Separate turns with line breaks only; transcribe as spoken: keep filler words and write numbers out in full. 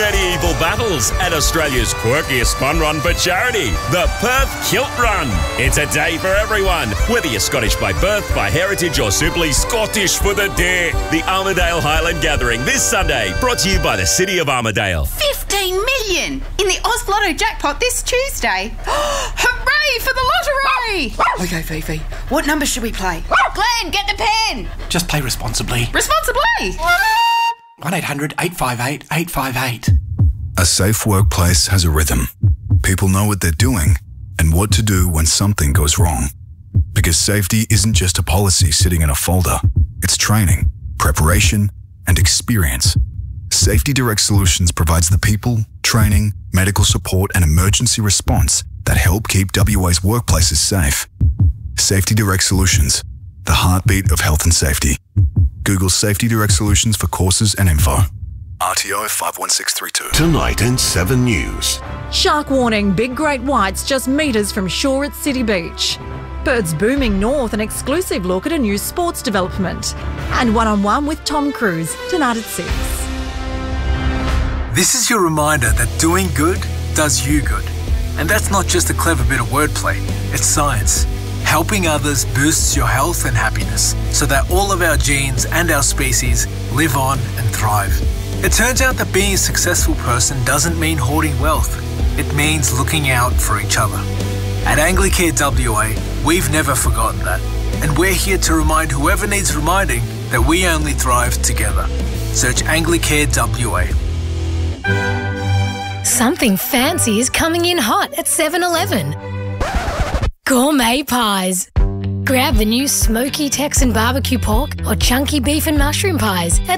medieval battles and Australia's quirkiest fun run for charity, the Perth Kilt Run. It's a day for everyone, whether you're Scottish by birth, by heritage or simply Scottish for the day. The Armidale Highland Gathering this Sunday, brought to you by the City of Armidale.
fifteen million in the Oz Lotto jackpot this Tuesday. Hooray for the lottery! Okay, Fifi, what number should we play? Glenn, get the pen!
Just play responsibly.
Responsibly?
one eight hundred eight five eight eight five eight.
A safe workplace has a rhythm. People know what they're doing and what to do when something goes wrong. Because safety isn't just a policy sitting in a folder. It's training, preparation, and experience. Safety Direct Solutions provides the people, training, medical support, and emergency response that help keep W A's workplaces safe. Safety Direct Solutions, the heartbeat of health and safety. Google Safety Direct Solutions for courses and info. R T O five one six three two.
Tonight in seven News.
Shark warning, big great whites just metres from shore at City Beach. Birds booming north, an exclusive look at a new sports development. And one-on-one with Tom Cruise, tonight at six.
This is your reminder that doing good does you good. And that's not just a clever bit of wordplay, it's science. Helping others boosts your health and happiness so that all of our genes and our species live on and thrive. It turns out that being a successful person doesn't mean hoarding wealth. It means looking out for each other. At Anglicare W A, we've never forgotten that. And we're here to remind whoever needs reminding that we only thrive together. Search Anglicare W A.
Something fancy is coming in hot at seven eleven. Gourmet pies. Grab the new smoky Texan barbecue pork or chunky beef and mushroom pies at